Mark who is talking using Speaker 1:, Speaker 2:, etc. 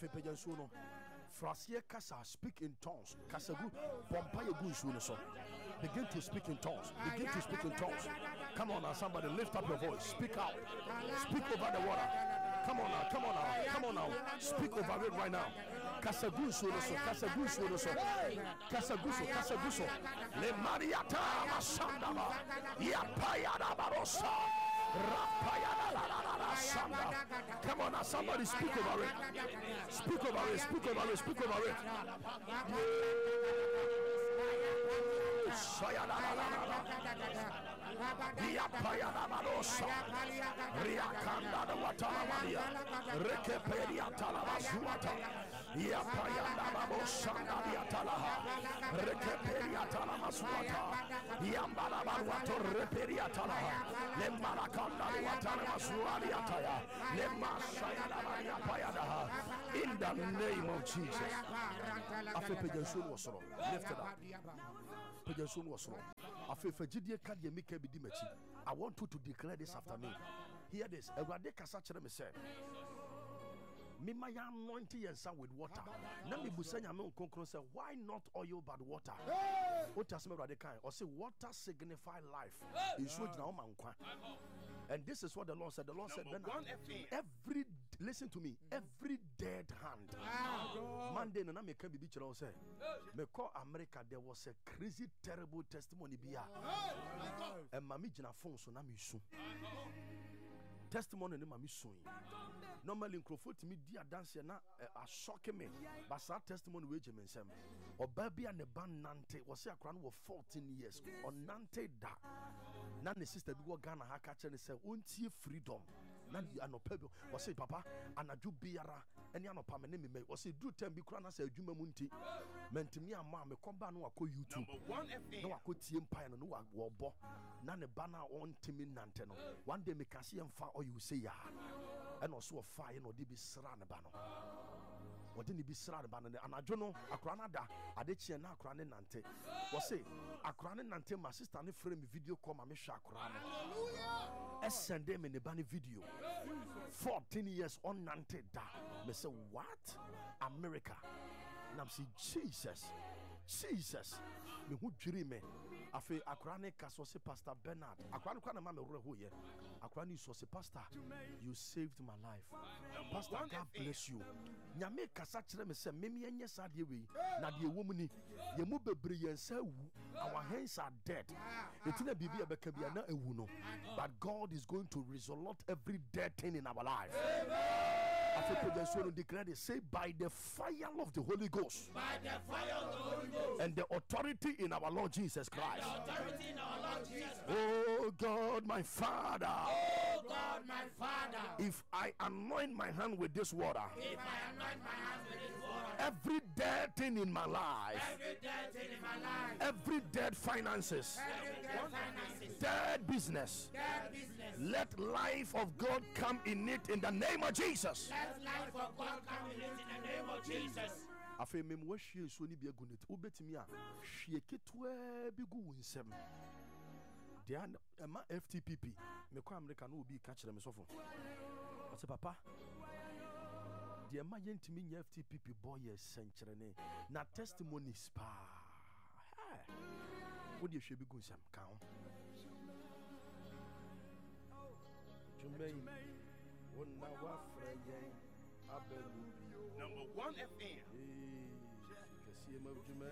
Speaker 1: Afepeja nsuo Frasie kasa, speak in tongues. Kasagu, pompa yegu nsuo so. Begin to speak in tongues. Begin to speak in tongues. Come on now, somebody lift up your voice. Speak out. Speak over the water. Come on now, come on now, come on now. Speak over it right now. Kasagu nsuo so, kasagu nsuo so. Kasagu so. Le Mariata Masandaba. Yapaya da barosa. Come on now, somebody speak over it. Speak over it, speak over it, speak over it. Riakanda the Watalawania, Rekeperia Talabasuata, Yapayanda Babosanda Diatalaha, Rekeperia Talamasuata, Yambalabato Reperia Talaha, Lembarakanda Watanamasualiataya, Lemashayada Payadaha, in the name of Jesus. After Pejansun was wrong, lifted up. Pejansun was wrong. After Fajidie Kadia Mika Bidimechi, I want you to declare this after me. Hear this. Everade Kasachere me say, me my anointing and sun with water. Now me busanya me unkokron say, why not oil but water? What has me everade kind? Or say water signify life. And this is what the Lord said. The Lord said, then every listen to me, every dead hand. Monday na me can be bichiro say, me call America. There was a crazy, terrible testimony bia. And mami jina phone so na me su. Testimony ne mami su. Normally in Crawford me dia dance na a shock me. But that testimony we jeme nsem. Oba and the ban nante was say akran was 14 years on nante da. Na ne sister bi go Ghana ha ka kire say untie freedom. Na anopa bi was say papa anaju biara ene anopa me ne me was say do time bi kura na say adwuma mu nti mentimi ama me komba no akọ YouTube. No akọ tie mpa no wo bo na ne ba na on timi nante no. One day me ka see emfa or you say ya. And also a fire no de bi sra ne ba no. What didn't be sra ne ba no anadwo no akra na da adechie na akra ne nante. Was say akra ne nante my sister ne frame video call ma me hwa akra no. Send them in the bunny video 14 years on nante da. Me say what? America. And I'm saying Jesus me who dream me afi akrane kaso se Pastor Bernard akrane kwa na ma me reho ye akrane so se pastor you saved my life. Pastor, God bless you. Nyame kasa kire me se me enye sade we na de ewo mu ni ye mu bebre yen sa wu, our hands are dead. Etina bibi e beka bia na ewu no, but God is going to resolve every dead thing in our life. Declare it, say by the fire of the Holy Ghost,
Speaker 2: by the fire of the Holy Ghost,
Speaker 1: and the authority in our Lord Jesus Christ. Oh God, my Father.
Speaker 2: Oh God, my Father.
Speaker 1: If I anoint my hand with this water,
Speaker 2: if I anoint my hand with this water,
Speaker 1: every dead thing in my life,
Speaker 2: every dead thing in my life,
Speaker 1: every dead finances, dead business, let life of God come in it in the name of Jesus.
Speaker 2: Let life of God come in it in the name of Jesus.
Speaker 1: Afi mem wa hwie so ni bi agunet obetimi a hwie ketwa bi gu wunsem de ma FTPP me kwa America no obi ka kire me sofo o se papa de ma yentimi nya FTPP boy senkyere ne na testimonies pa wo de hwie bi gu nsem ka ho Jumei wonna wa freye Number 1 FM.